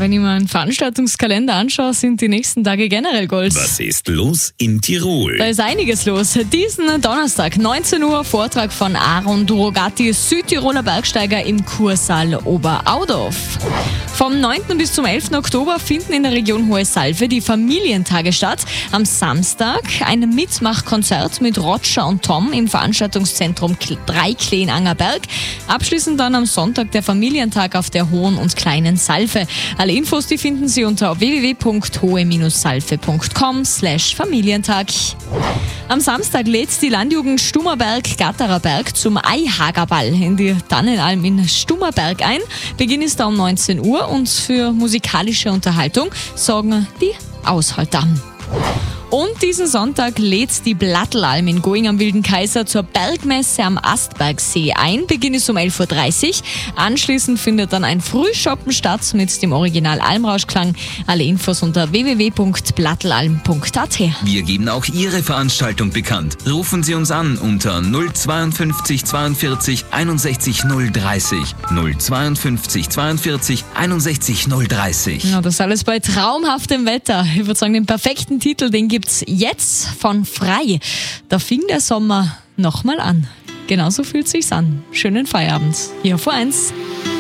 wenn ich mir einen Veranstaltungskalender anschaue, sind die nächsten Tage generell Gold. Was ist los in Tirol? Da ist einiges los. Diesen Donnerstag, 19 Uhr, Vortrag von Aaron Drogati, Südtiroler Bergsteiger im Kursaal Oberaudorf. Vom 9. bis zum 11. Oktober finden in der Region Hohe Salve die Familientage statt. Am Samstag ein Mitmachkonzert mit Roger und Tom im Veranstaltungszentrum 3 Kleenangerberg. Abschließend dann am Sonntag der Familientag auf der Hohen und Kleinen Salve. Alle Infos, die finden Sie unter www.hohe-salve.com/Familientag. Am Samstag lädt die Landjugend Stummerberg-Gatterer-Berg zum Eihagerball in die Tannenalm in Stummerberg ein. Beginn ist da um 19 Uhr und für musikalische Unterhaltung sorgen die Aushalter. Und diesen Sonntag lädt die Blattlalm in Going am Wilden Kaiser zur Bergmesse am Astbergsee ein. Beginn ist um 11.30 Uhr. Anschließend findet dann ein Frühshoppen statt mit dem Original Almrauschklang. Alle Infos unter www.blattlalm.at. Wir geben auch Ihre Veranstaltung bekannt. Rufen Sie uns an unter 052 42 61 030. 052 42 61 030. Ja, das alles bei traumhaftem Wetter. Ich würde sagen, den perfekten Titel, den gibt's jetzt von Frei. Da fing der Sommer nochmal an. Genauso fühlt sich's an. Schönen Feierabend. Hier auf 1.